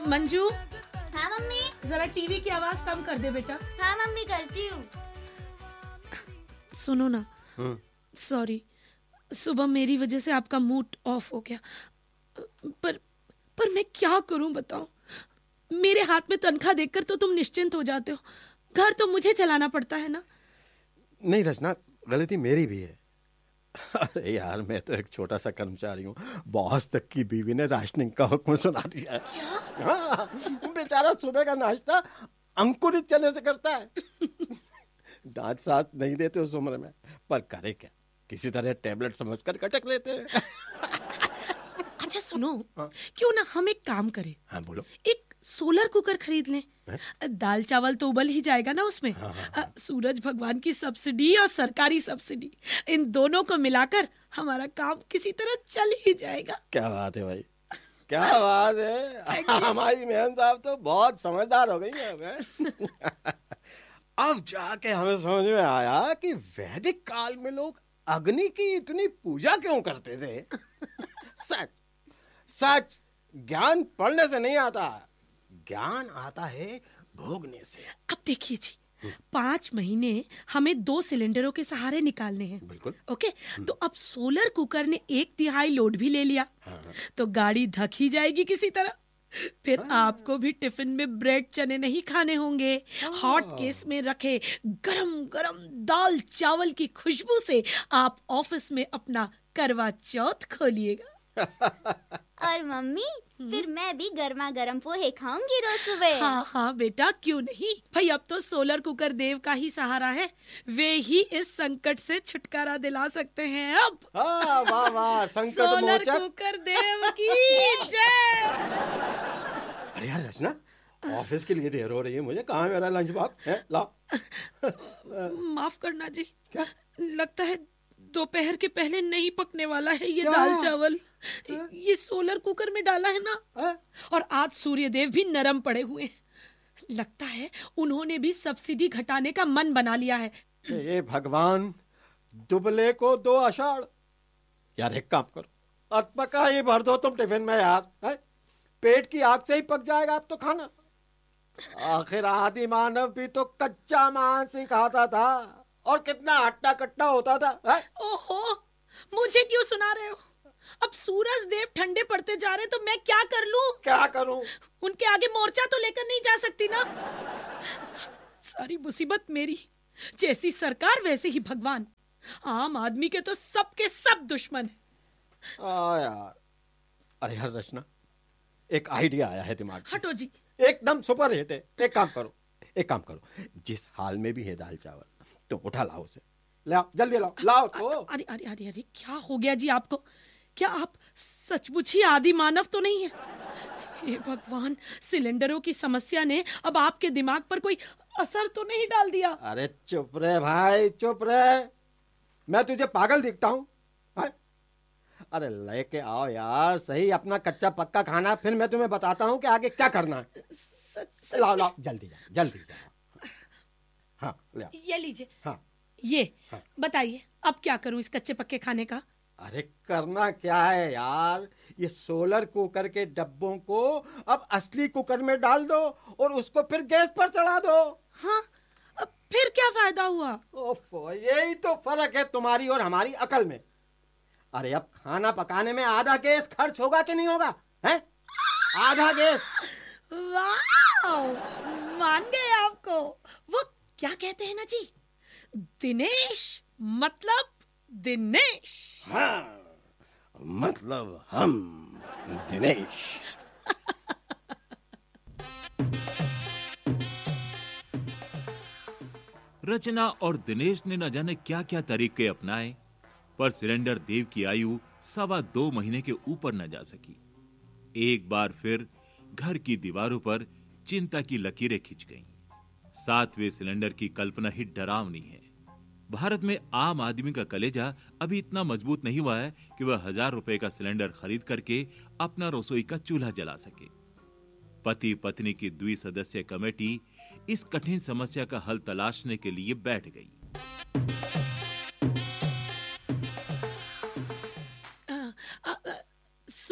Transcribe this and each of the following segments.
मंजू। हाँ मम्मी। जरा टीवी की आवाज कम कर दे बेटा। हाँ मम्मी, करती हूँ। सुनो ना, सॉरी, सुबह मेरी वजह से आपका मूड ऑफ हो गया, पर मैं क्या करूं बताओ। मेरे हाथ में तनख्वाह देखकर तो तुम निश्चिंत हो जाते हो, घर तो मुझे चलाना पड़ता है ना। नहीं रचना, गलती मेरी भी है। अरे यार, मैं तो एक छोटा सा कर्मचारी हूँ, बॉस तक की बीवी ने राशनिंग का हुक्म सुना दिया है। क्या? हाँ, बेचारा सुबह का नाश्ता अंकुरित चने से करता है। दांत साथ नहीं देते उस उम्र में, पर करे क्या, किसी तरह टेबलेट समझकर कटक लेते हैं। अच्छा सुनो, क्यों ना हम एक काम करें। हाँ बोलो। एक सोलर कुकर खरीद लें। दाल चावल तो उबल ही जाएगा ना उसमें। सूरज भगवान की सब्सिडी और सरकारी सब्सिडी, इन दोनों को मिलाकर हमारा काम किसी तरह चल ही जाएगा। क्या बात है भाई, क्या बात है। हमारी मेहन साहब तो बहुत समझदार हो गई है। अब जाके हमें समझ में आया कि वैदिक काल में लोग अग्नि की इतनी पूजा क्यों करते थे। सच सच, ज्ञान पढ़ने से नहीं आता, ज्ञान आता है भोगने से। अब देखिए जी, 5 महीने हमें 2 सिलेंडरों के सहारे निकालने हैं। बिल्कुल। ओके, तो अब सोलर कुकर ने 1/3 लोड भी ले लिया। तो गाड़ी धक ही जाएगी किसी तरह। फिर आपको भी टिफिन में ब्रेड चने नहीं खाने होंगे। हॉट केस में रखे गरम गरम दाल चावल की खुशबू से आप ऑफिस में अपना करवा चौथ खोलिएगा। और मम्मी, फिर मैं भी गर्मा गर्म पोहे खाऊंगी रोज सुबह। हाँ हाँ बेटा, क्यों नहीं भाई। अब तो सोलर कुकर देव का ही सहारा है, वे ही इस संकट से छुटकारा दिला सकते हैं। अब वाह वाह, संकट सोलर मोचक। कुकर देव की जय। अरे यार रचना, ऑफिस के लिए देर हो रही है मुझे, कहाँ है मेरा लंच बॉक्स है? लाओ। माफ करना जी, क्या? लगता है दोपहर के पहले नहीं पकने वाला है ये क्या? दाल चावल। ये सोलर कुकर में डाला है ना। और आज सूर्य देव भी नरम पड़े हुए हैं। लगता है उन्होंने भी सब्सिडी घटाने का मन बना लिया है। हे भगवान, दुबले को 2 आषाढ़। यार एक काम करो, अटपका ही भर दो तुम टिफिन में यार, है? पेट की आग से ही पक जाएगा अब तो खाना। आखिर आदि मानव भी तो कच्चा मांस ही खाता था, और कितना हट्टा कट्टा होता था, है? ओहो, मुझे क्यों सुना रहे हो? अब सूरज देव ठंडे पड़ते जा रहे तो मैं क्या कर लूं? क्या करूं? उनके आगे मोर्चा तो लेकर नहीं जा सकती ना। सारी मुसीबत मेरी। जैसी सरकार वैसे ही भगवान। आम आदमी के तो सबके सब दुश्मन है। यार, अरे यार रचना, एक आइडिया आया है दिमाग में। हटो जी। एकदम सुपर हिट है। एक काम करो, जिस हाल में भी है दाल चावल, तुम उठा लाओ उसे, लाओ जल्दी, लाओ तो। अरे अरे अरे अरे, क्या हो गया जी आपको? क्या आप सचमुच ही आदि मानव तो नहीं है? हे भगवान, सिलेंडरों की समस्या ने अब आपके दिमाग पर कोई असर तो नहीं डाल दिया? अरे चुप रहे भाई, चुप रहे। मैं तुझे पागल दिखता हूँ? अरे लेके आओ यार सही अपना कच्चा पक्का खाना, फिर मैं तुम्हें बताता हूँ कि आगे क्या करना है। सच लाओ जल्दी जाओ। हाँ ले आओ। ये लीजिए। हाँ ये हाँ। बताइए अब क्या करूं इस कच्चे पक्के खाने का? अरे करना क्या है यार, ये सोलर कुकर के डब्बों को अब असली कुकर में डाल दो और उसको फिर गैस पर चढ़ा दो। हाँ, अब फिर क्या फायदा हुआ? ओफो, यही तो फर्क है तुम्हारी और हमारी अकल में। अरे अब खाना पकाने में आधा गैस खर्च होगा कि नहीं होगा, हैं? आधा गैस। वाह, मान गए आपको। वो क्या कहते हैं ना जी, दिनेश मतलब दिनेश। हाँ, मतलब हम दिनेश। रचना और दिनेश ने न जाने क्या क्या तरीके अपनाए, पर सिलेंडर देव की आयु 2.25 महीने के ऊपर न जा सकी। एक बार फिर घर की दीवारों पर चिंता की लकीरें खिंच गईं। 7वें सिलेंडर की कल्पना ही डरावनी है। भारत में आम आदमी का कलेजा अभी इतना मजबूत नहीं हुआ है कि वह 1000 रुपए का सिलेंडर खरीद करके अपना रसोई का चूल्हा जला सके। पति पत्नी की 2 सदस्यीय कमेटी इस कठिन समस्या का हल तलाशने के लिए बैठ गई।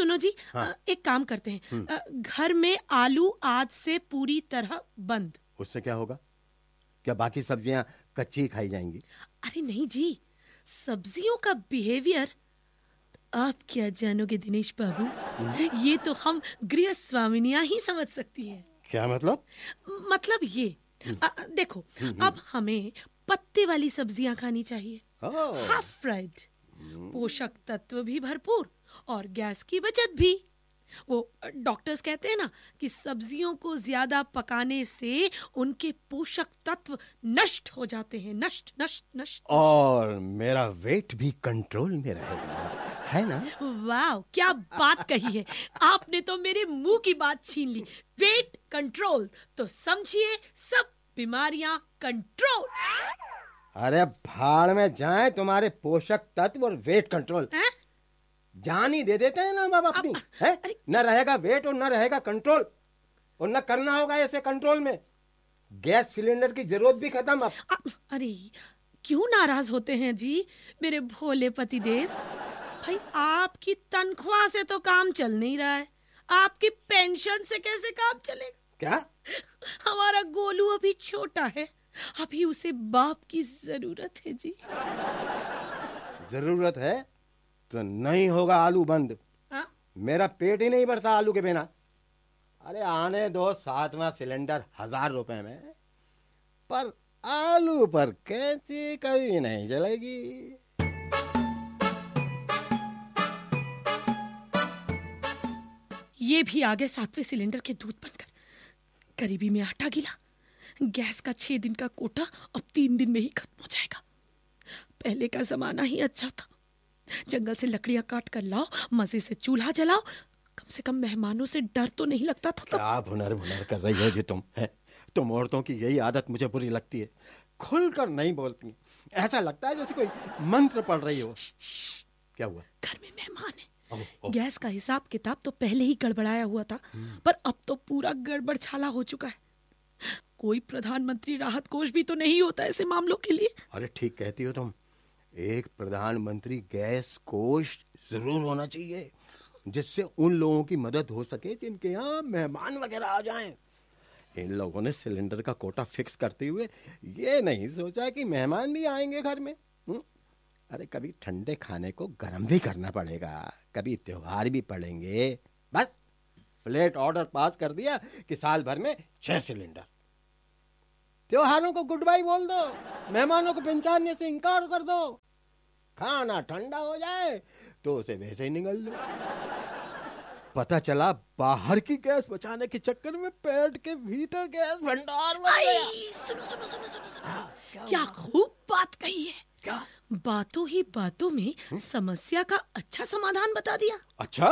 सुनो जी, एक काम करते हैं, घर में आलू आज से पूरी तरह बंद। उससे क्या होगा? क्या बाकी सब्जियां कच्ची खाई जाएंगी? अरे नहीं जी, सब्जियों का बिहेवियर आप क्या जानोगे दिनेश बाबू, ये तो हम गृह स्वामिनियां ही समझ सकती हैं। क्या मतलब? मतलब ये, देखो, अब हमें पत्ते वाली सब्जियां खानी चाहिए, हाफ फ्राइड, पोषक तत्व भी भरपूर और गैस की बचत भी। वो डॉक्टर्स कहते हैं ना कि सब्जियों को ज्यादा पकाने से उनके पोषक तत्व नष्ट हो जाते हैं, नष्ट नष्ट नष्ट। और मेरा वेट भी कंट्रोल में रहेगा, है ना? वाह, क्या बात कही है आपने, तो मेरे मुंह की बात छीन ली। वेट कंट्रोल तो समझिए सब बीमारियां कंट्रोल। अरे भाड़ में जाए तुम्हारे पोषक तत्व और वेट कंट्रोल। जान ही दे देते हैं ना बाबा अपनी, है? न रहेगा वेट और न रहेगा कंट्रोल, और न करना होगा ऐसे कंट्रोल में। गैस सिलेंडर की जरूरत भी खत्म अब। अरे क्यों नाराज होते हैं जी मेरे भोले पतिदेव? भाई आपकी तनख्वाह से तो काम चल नहीं रहा है, आपकी पेंशन से कैसे काम चलेगा? क्या? हमारा गोलू अभी छोटा है, अभी उसे बाप की जरूरत है जी। जरूरत है तो नहीं होगा आलू बंद। मेरा पेट ही नहीं भरता आलू के बिना। अरे आने दो 7वां सिलेंडर 1000 रुपए में, पर आलू पर कैंची कभी नहीं चलेगी। ये भी आ गए 7वें सिलेंडर के दूध बनकर। करीबी में आटा गिला, गैस का 6 दिन का कोटा अब 3 दिन में ही खत्म हो जाएगा। पहले का जमाना ही अच्छा था, जंगल से लकड़ियां काट कर लाओ, मजे से चूल्हा जलाओ, कम से कम मेहमानों से डर तो नहीं लगता था। तो क्या भुनर भुनर कर रही हो जी तुम, है? तुम औरतों की यही आदत मुझे बुरी लगती है, खुलकर नहीं बोलती। ऐसा लगता है जैसे कोई मंत्र पढ़ रही हो। क्या हुआ? घर में मेहमान है। गैस का हिसाब किताब तो पहले ही गड़बड़ाया हुआ था, पर अब तो पूरा गड़बड़ छाला हो चुका है। कोई प्रधानमंत्री राहत कोष भी तो नहीं होता ऐसे मामलों के लिए। अरे ठीक कहती हो तुम, एक प्रधानमंत्री गैस कोष जरूर होना चाहिए, जिससे उन लोगों की मदद हो सके जिनके यहाँ मेहमान वगैरह आ जाएं। इन लोगों ने सिलेंडर का कोटा फिक्स करते हुए ये नहीं सोचा कि मेहमान भी आएंगे घर में। अरे कभी ठंडे खाने को गर्म भी करना पड़ेगा, कभी त्योहार भी पड़ेंगे। बस फ्लैट ऑर्डर पास कर दिया कि साल भर में 6 सिलेंडर। त्योहारों को गुड बाय बोल दो, मेहमानों को पहचानने से इनकार कर दो। खाना ठंडा हो जाए तो उसे वैसे ही निगल लो। पता चला बाहर की गैस बचाने के चक्कर में पेट के भीतर गैस भंडार बन गया। सुनो सुनो सुनो सुनो सुनो, क्या खूब बात कही है। क्या? बातों ही बातों में समस्या का अच्छा समाधान बता दिया। अच्छा?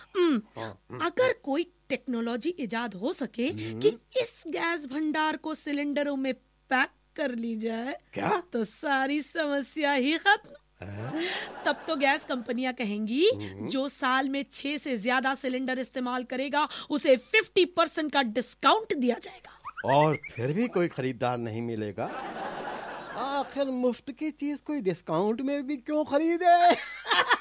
अगर कोई टेक्नोलॉजी इजाद हो सके कि इस गैस भंडार को सिलेंडरों में पैक कर ली जाए, क्या? तो सारी समस्या ही खत्म। तब तो गैस कंपनियां कहेंगी जो साल में 6 से ज्यादा सिलेंडर इस्तेमाल करेगा उसे 50% का डिस्काउंट दिया जाएगा। और फिर भी कोई खरीदार नहीं मिलेगा। आखिर मुफ्त की चीज कोई डिस्काउंट में भी क्यों खरीदे?